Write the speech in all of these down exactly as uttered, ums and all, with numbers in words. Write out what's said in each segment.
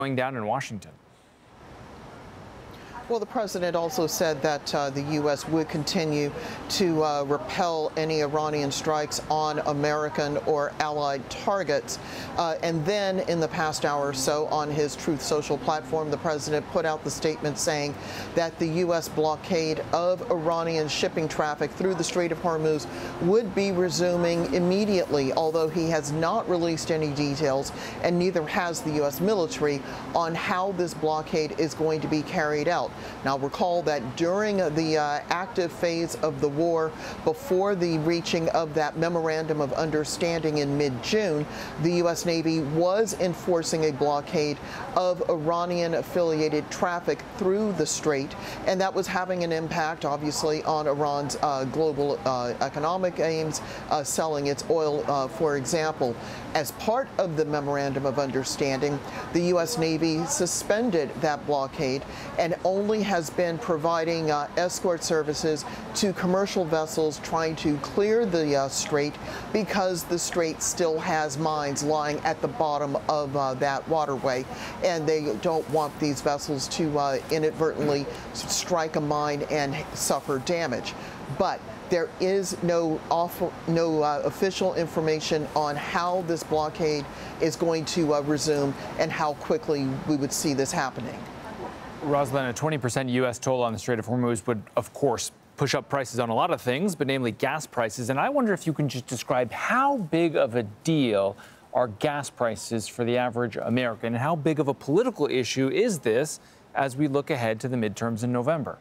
going down in Washington. Well, the president also said that uh, the U S would continue to uh, repel any Iranian strikes on American or allied targets. Uh, and then in the past hour or so on his Truth Social platform, the president put out the statement saying that the U S blockade of Iranian shipping traffic through the Strait of Hormuz would be resuming immediately, although he has not released any details, and neither has the U S military, on how this blockade is going to be carried out. Now, recall that during the uh, active phase of the war, before the reaching of that memorandum of understanding in mid-June, the U S Navy was enforcing a blockade of Iranian-affiliated traffic through the strait, and that was having an impact, obviously, on Iran's uh, global uh, economic aims, uh, selling its oil, uh, for example. As part of the memorandum of understanding, the U S Navy suspended that blockade and only has been providing uh, escort services to commercial vessels trying to clear the uh, strait, because the strait still has mines lying at the bottom of uh, that waterway, and they don't want these vessels to uh, inadvertently strike a mine and suffer damage. But there is no, awful, no uh, official information on how this blockade is going to uh, resume and how quickly we would see this happening. Rosalind, a twenty percent U S toll on the Strait of Hormuz would, of course, push up prices on a lot of things, but namely gas prices. And I wonder if you can just describe how big of a deal are gas prices for the average American, and how big of a political issue is this as we look ahead to the midterms in November?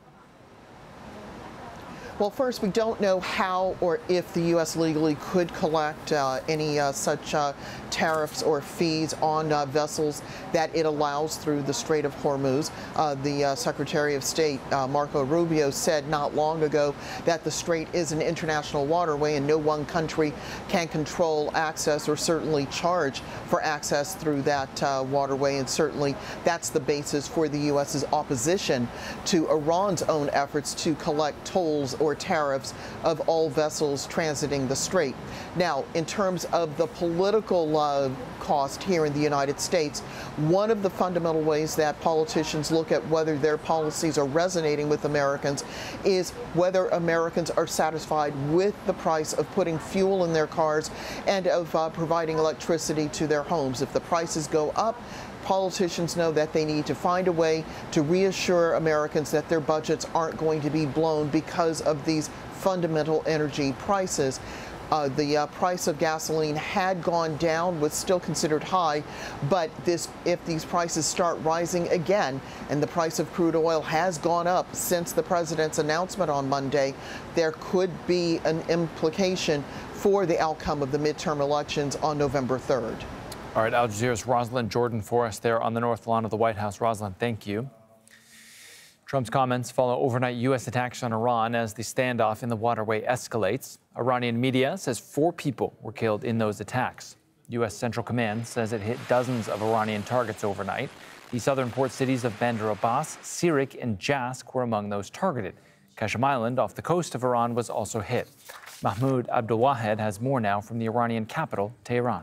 Well, first, we don't know how or if the U S legally could collect uh, any uh, such uh, tariffs or fees on uh, vessels that it allows through the Strait of Hormuz. Uh, the uh, Secretary of State, uh, Marco Rubio, said not long ago that the strait is an international waterway and no one country can control access or certainly charge for access through that uh, waterway. And certainly that's the basis for the U S's opposition to Iran's own efforts to collect tolls or tariffs of all vessels transiting the strait. Now, in terms of the political uh, cost here in the United States, one of the fundamental ways that politicians look at whether their policies are resonating with Americans is whether Americans are satisfied with the price of putting fuel in their cars and of uh, providing electricity to their homes. If the prices go up, politicians know that they need to find a way to reassure Americans that their budgets aren't going to be blown because of these fundamental energy prices. Uh, the uh, price of gasoline had gone down, was still considered high, but this, if these prices start rising again, and the price of crude oil has gone up since the president's announcement on Monday, there could be an implication for the outcome of the midterm elections on November third. All right, Al Jazeera's Rosalind Jordan for us there on the north lawn of the White House. Rosalind, thank you. Trump's comments follow overnight U S attacks on Iran as the standoff in the waterway escalates. Iranian media says four people were killed in those attacks. U S Central Command says it hit dozens of Iranian targets overnight. The southern port cities of Bandar Abbas, Sirik, and Jask were among those targeted. Qashm Island off the coast of Iran was also hit. Mahmoud Abdulwahed has more now from the Iranian capital, Tehran.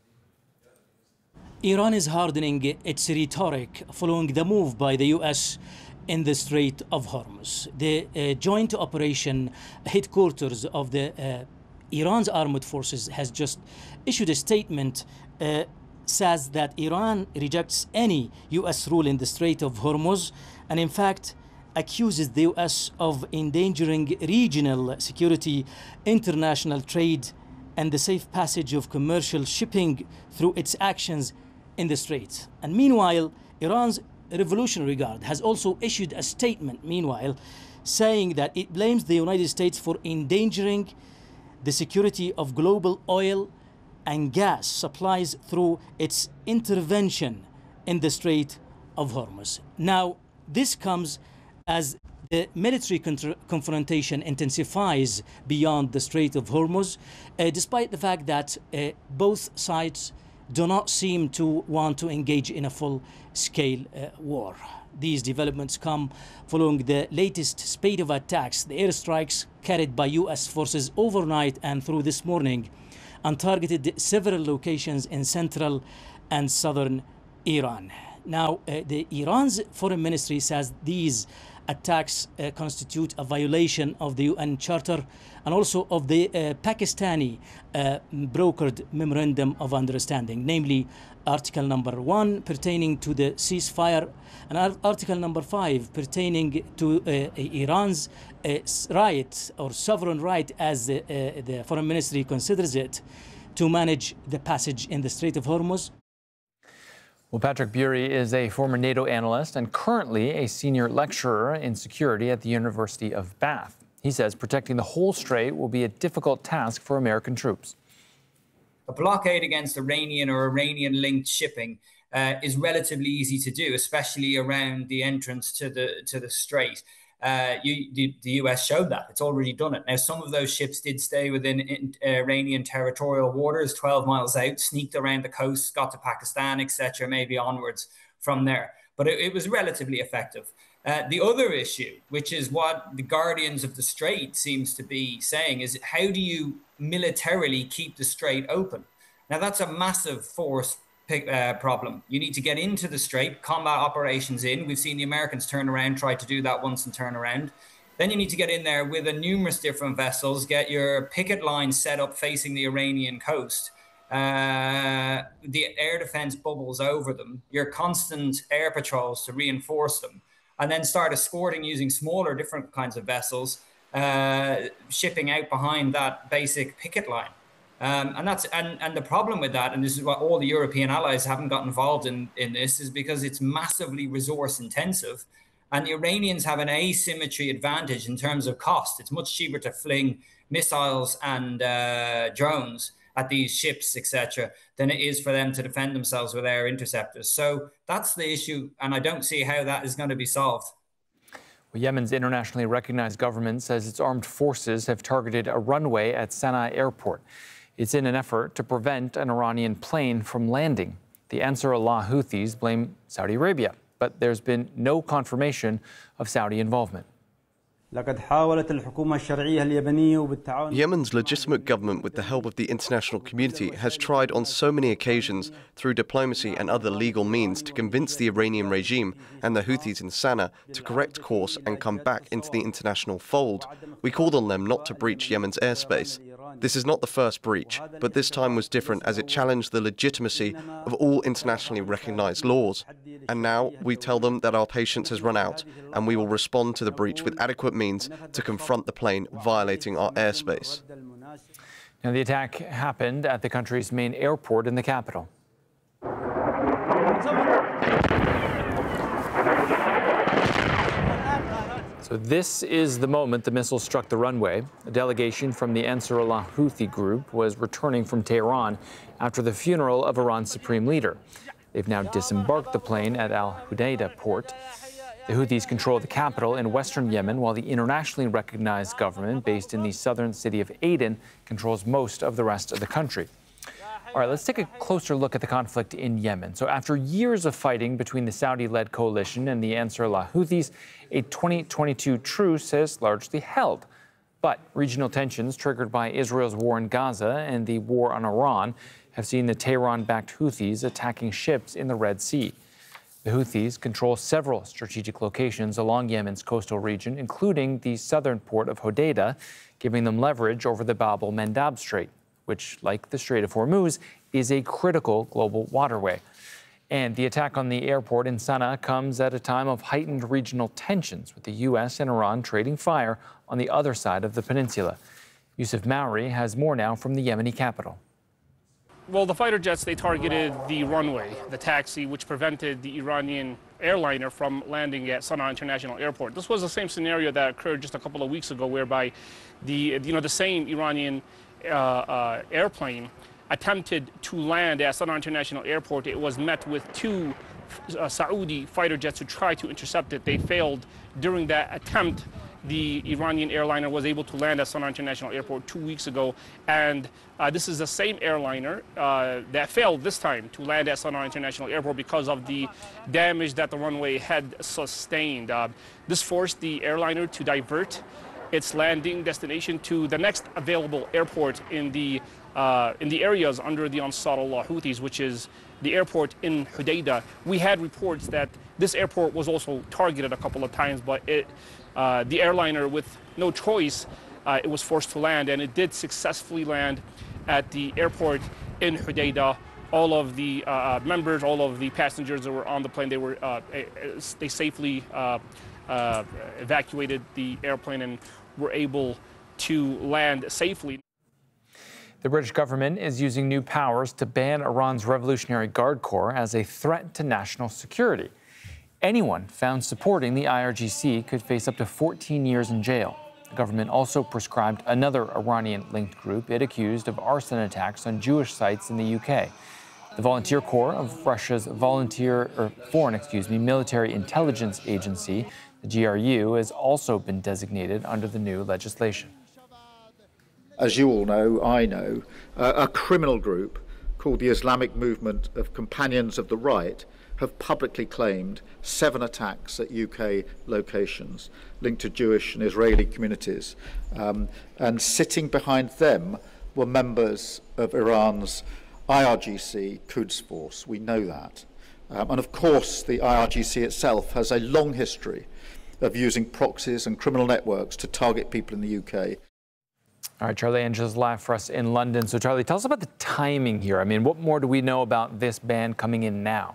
Iran is hardening its rhetoric following the move by the U S in the Strait of Hormuz. The uh, joint operation headquarters of the uh, Iran's armed forces has just issued a statement uh, says that Iran rejects any U S rule in the Strait of Hormuz, and in fact accuses the U S of endangering regional security, international trade, and the safe passage of commercial shipping through its actions in the Strait. And meanwhile, Iran's Revolutionary Guard has also issued a statement, meanwhile, saying that it blames the United States for endangering the security of global oil and gas supplies through its intervention in the Strait of Hormuz. Now, this comes as the military confrontation intensifies beyond the Strait of Hormuz, uh, despite the fact that uh, both sides do not seem to want to engage in a full-scale uh, war. These developments come following the latest spate of attacks, the airstrikes carried by U S forces overnight and through this morning, and targeted several locations in central and southern Iran. Now, uh, the Iran's foreign ministry says these attacks uh, constitute a violation of the U N Charter and also of the uh, Pakistani uh, brokered memorandum of understanding, namely Article number one pertaining to the ceasefire and Article number five pertaining to uh, Iran's uh, right or sovereign right, as the, uh, the foreign ministry considers it, to manage the passage in the Strait of Hormuz. Well, Patrick Bury is a former NATO analyst and currently a senior lecturer in security at the University of Bath. He says protecting the whole strait will be a difficult task for American troops. A blockade against Iranian or Iranian-linked shipping uh, is relatively easy to do, especially around the entrance to the to the strait. Uh, you, the, the U S showed that. It's already done it. Now, some of those ships did stay within in, uh, Iranian territorial waters, twelve miles out, sneaked around the coast, got to Pakistan, et cetera, maybe onwards from there. But it, it was relatively effective. Uh, the other issue, which is what the Guardians of the Strait seems to be saying, is how do you militarily keep the strait open? Now, that's a massive force uh, problem. You need to get into the strait, combat operations in. We've seen the Americans turn around, try to do that once and turn around. Then you need to get in there with a numerous different vessels, get your picket line set up facing the Iranian coast, uh, the air defense bubbles over them, your constant air patrols to reinforce them, and then start escorting using smaller, different kinds of vessels, uh, shipping out behind that basic picket line. Um, and that's and, and the problem with that, and this is what all the European allies haven't got involved in, in this, is because it's massively resource intensive. And the Iranians have an asymmetry advantage in terms of cost. It's much cheaper to fling missiles and uh, drones at these ships, et cetera, than it is for them to defend themselves with air interceptors. So that's the issue, and I don't see how that is going to be solved. Well, Yemen's internationally recognized government says its armed forces have targeted a runway at Sana'a airport. It's in an effort to prevent an Iranian plane from landing. The Ansar Allah Houthis blame Saudi Arabia, but there's been no confirmation of Saudi involvement. Yemen's legitimate government, with the help of the international community, has tried on so many occasions through diplomacy and other legal means to convince the Iranian regime and the Houthis in Sana'a to correct course and come back into the international fold. We called on them not to breach Yemen's airspace. This is not the first breach, but this time was different as it challenged the legitimacy of all internationally recognized laws. And now we tell them that our patience has run out and we will respond to the breach with adequate means to confront the plane violating our airspace. Now, the attack happened at the country's main airport in the capital. So this is the moment the missile struck the runway. A delegation from the Ansar Allah Houthi group was returning from Tehran after the funeral of Iran's supreme leader. They've now disembarked the plane at Al Hudaydah port. The Houthis control the capital in western Yemen, while the internationally recognized government based in the southern city of Aden controls most of the rest of the country. All right, let's take a closer look at the conflict in Yemen. So after years of fighting between the Saudi-led coalition and the Ansar Allah Houthis, a twenty twenty-two truce has largely held. But regional tensions triggered by Israel's war in Gaza and the war on Iran have seen the Tehran-backed Houthis attacking ships in the Red Sea. The Houthis control several strategic locations along Yemen's coastal region, including the southern port of Hodeidah, giving them leverage over the Bab el-Mandab Strait, which, like the Strait of Hormuz, is a critical global waterway. And the attack on the airport in Sana'a comes at a time of heightened regional tensions, with the U S and Iran trading fire on the other side of the peninsula. Yusuf Mauri has more now from the Yemeni capital. Well, the fighter jets, they targeted the runway, the taxi, which prevented the Iranian airliner from landing at Sana'a International Airport. This was the same scenario that occurred just a couple of weeks ago, whereby the, you know, the same Iranian uh, uh, airplane attempted to land at Sana'a International Airport. It was met with two uh, Saudi fighter jets to try to intercept it. They failed. During that attempt, the Iranian airliner was able to land at Sana'a International Airport two weeks ago, and uh, this is the same airliner uh, that failed this time to land at Sana'a International Airport because of the damage that the runway had sustained. Uh, this forced the airliner to divert its landing destination to the next available airport in the uh, in the areas under the Ansar Allah Houthis, which is the airport in Hodeidah, we had reports that this airport was also targeted a couple of times, but it, uh, the airliner, with no choice, uh, it was forced to land, and it did successfully land at the airport in Hodeidah. All of the uh, members, all of the passengers that were on the plane, they were uh, they safely uh, uh, evacuated the airplane and were able to land safely. The British government is using new powers to ban Iran's Revolutionary Guard Corps as a threat to national security. Anyone found supporting the I R G C could face up to fourteen years in jail. The government also prescribed another Iranian-linked group it accused of arson attacks on Jewish sites in the U K. The Volunteer Corps of Russia's volunteer, or foreign, excuse me, military intelligence agency, the G R U, has also been designated under the new legislation. As you all know, I know, uh, a criminal group called the Islamic Movement of Companions of the Right have publicly claimed seven attacks at U K locations linked to Jewish and Israeli communities. Um, and sitting behind them were members of Iran's I R G C Quds Force. We know that. Um, and of course, the I R G C itself has a long history of using proxies and criminal networks to target people in the U K. All right, Charlie Angela's live for us in London. So, Charlie, tell us about the timing here. I mean, what more do we know about this ban coming in now?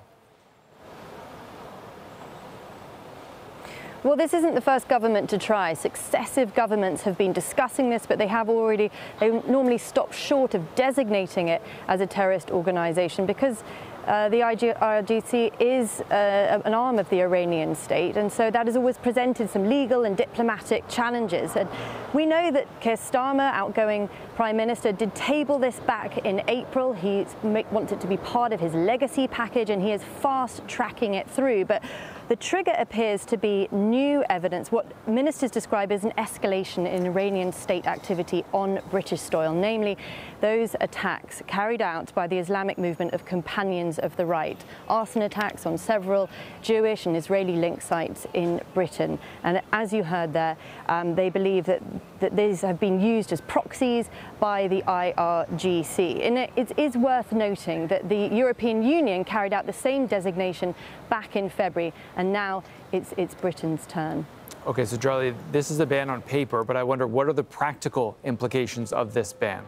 Well, this isn't the first government to try. Successive governments have been discussing this, but they have already, they normally stop short of designating it as a terrorist organization because Uh, the I R G C is uh, an arm of the Iranian state, and so that has always presented some legal and diplomatic challenges. And we know that Keir Starmer, outgoing Prime Minister, did table this back in April. He wants it to be part of his legacy package, and he is fast tracking it through. But the trigger appears to be new evidence, what ministers describe as an escalation in Iranian state activity on British soil, namely those attacks carried out by the Islamic Movement of Companions of the Right, arson attacks on several Jewish and Israeli linked sites in Britain. And as you heard there, um, they believe that, that these have been used as proxies by the I R G C. And it, it is worth noting that the European Union carried out the same designation back in February, and now it's, it's Britain's turn. Okay, so Charlie, this is a ban on paper, but I wonder, what are the practical implications of this ban?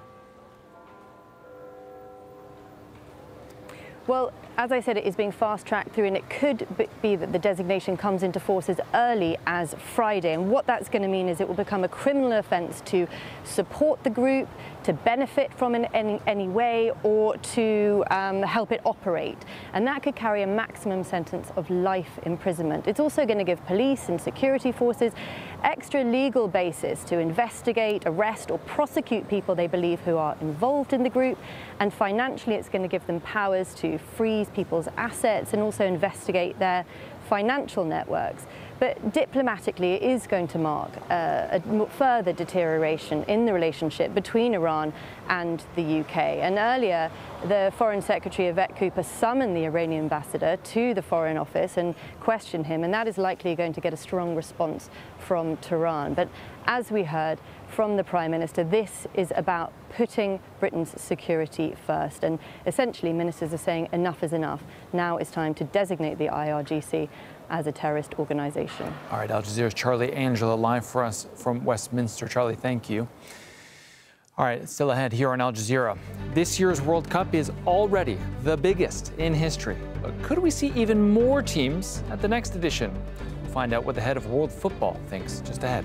Well, as I said, it is being fast-tracked through, and it could be that the designation comes into force as early as Friday. And what that's going to mean is it will become a criminal offence to support the group, to benefit from it in any, any way, or to um, help it operate. And that could carry a maximum sentence of life imprisonment. It's also going to give police and security forces extra legal basis to investigate, arrest, or prosecute people they believe who are involved in the group. And financially, it's going to give them powers to freeze people's assets and also investigate their financial networks. But diplomatically, it is going to mark uh, a further deterioration in the relationship between Iran and the U K. And earlier, the Foreign Secretary, Yvette Cooper, summoned the Iranian ambassador to the Foreign Office and questioned him, and that is likely going to get a strong response from Tehran. But as we heard from the Prime Minister, this is about putting Britain's security first. And essentially, ministers are saying enough is enough. Now it's time to designate the I R G C as a terrorist organization. All right, Al Jazeera's Charlie Angela live for us from Westminster. Charlie, thank you. All right, still ahead here on Al Jazeera. This year's World Cup is already the biggest in history. But could we see even more teams at the next edition? We'll find out what the head of World Football thinks just ahead.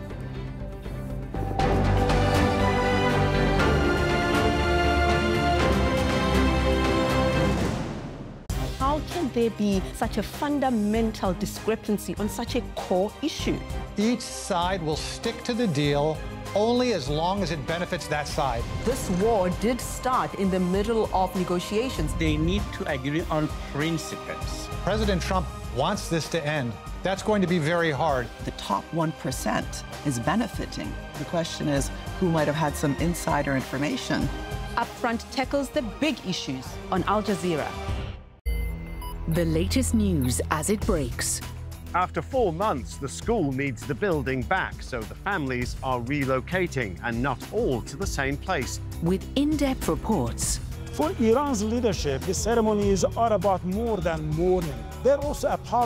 How can there be such a fundamental discrepancy on such a core issue? Each side will stick to the deal only as long as it benefits that side. This war did start in the middle of negotiations. They need to agree on principles. President Trump wants this to end. That's going to be very hard. The top one percent is benefiting. The question is, who might have had some insider information? Upfront tackles the big issues on Al Jazeera. The latest news as it breaks. After four months, the school needs the building back, so the families are relocating, and not all to the same place. With in-depth reports. For Iran's leadership, the ceremonies are about more than mourning. They're also a part